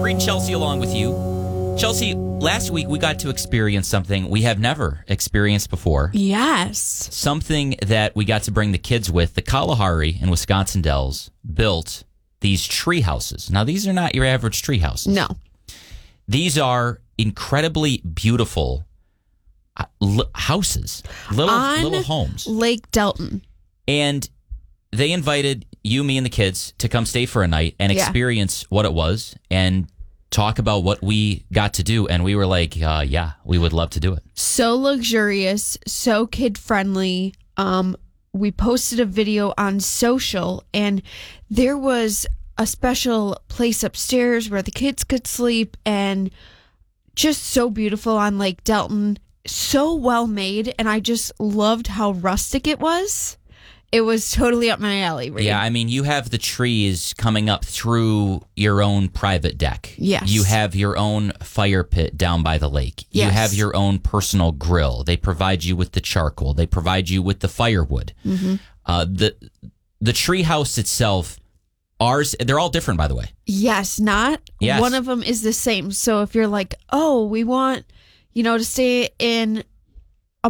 bring Chelsea along with you. Chelsea, last week we got to experience something we have never experienced before. Yes. Something that we got to bring the kids with. The Kalahari in Wisconsin Dells built these tree houses. Now, these are not your average tree houses. No. These are incredibly beautiful houses, little homes. Lake Delton. And they invited you, me, and the kids to come stay for a night and experience what it was and talk about what we got to do. And we were like, yeah, we would love to do it. So luxurious, so kid-friendly. We posted a video on social, and there was a special place upstairs where the kids could sleep, and just so beautiful on Lake Delton. So well made, and I just loved how rustic it was. It was totally up my alley, Reed. Yeah, I mean, you have the trees coming up through your own private deck. Yes. You have your own fire pit down by the lake. Yes. You have your own personal grill. They provide you with the charcoal. They provide you with the firewood. Mm-hmm. The tree house itself, they're all different, by the way. Yes, Yes. one of them is the same. So if you're like, oh, we want, to stay in